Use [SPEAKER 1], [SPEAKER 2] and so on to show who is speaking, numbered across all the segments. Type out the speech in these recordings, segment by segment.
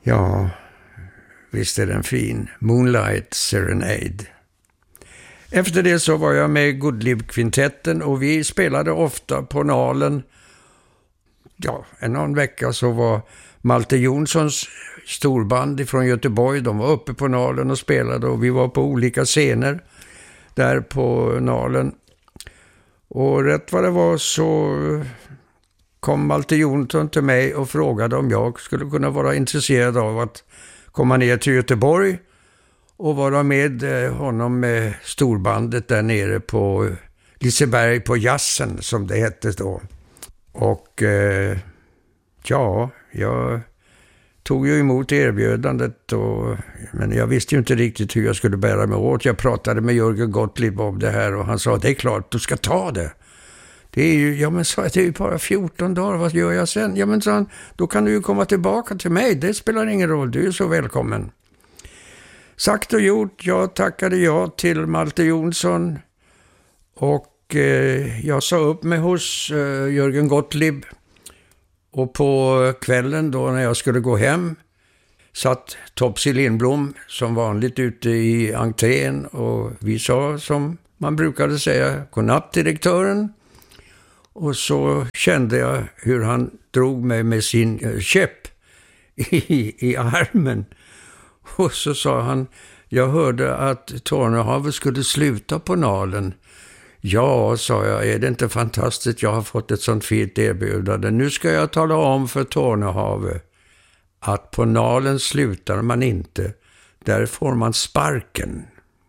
[SPEAKER 1] Ja, visst är den fin. Moonlight Serenade. Efter det så var jag med i Goodlib-kvintetten och vi spelade ofta på Nalen. Ja, någon vecka så var Malte Jonssons storband från Göteborg, de var uppe på Nalen och spelade och vi var på olika scener där på Nalen. Och rätt vad det var så kom Malte Jonsson till mig och frågade om jag skulle kunna vara intresserad av att komma ner till Göteborg och vara med honom med storbandet där nere på Liseberg på Jassen som det hette då. Och ja, jag tog ju emot erbjudandet men jag visste ju inte riktigt hur jag skulle bära mig åt. Jag pratade med Jörgen Gottlieb om det här och han sa det är klart, du ska ta det. Det är ju, ja men sa jag, det är ju bara 14 dagar, vad gör jag sen? Ja men sa han, då kan du ju komma tillbaka till mig, det spelar ingen roll, du är så välkommen. Sagt och gjort, jag tackade ja till Malte Jonsson och jag sa upp mig hos Jörgen Gottlieb och på kvällen då när jag skulle gå hem satt Topsy Lindblom som vanligt ute i entrén och vi sa som man brukade säga godnatt direktören. Och så kände jag hur han drog mig med sin käpp i armen. Och så sa han, jag hörde att Tornehavet skulle sluta på Nalen. Ja, sa jag, är det inte fantastiskt? Jag har fått ett sånt fint erbjudande. Nu ska jag tala om för Tornehavet att på Nalen slutar man inte. Där får man sparken.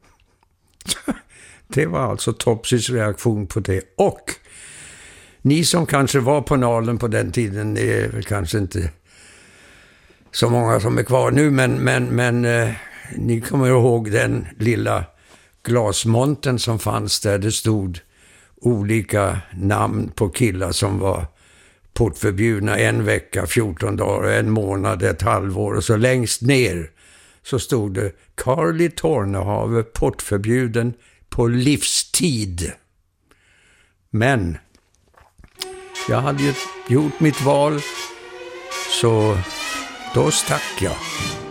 [SPEAKER 1] Det var alltså Topsys reaktion på det. Och ni som kanske var på Nalen på den tiden, det är väl kanske inte så många som är kvar nu, men ni kommer ihåg den lilla glasmonten som fanns där det stod olika namn på killar som var portförbjudna 1 vecka, 14 dagar, 1 månad, 1 halvår och så längst ner så stod det Carly Tornehavet portförbjuden på livstid. Men jag hade ju gjort mitt val så då stack jag.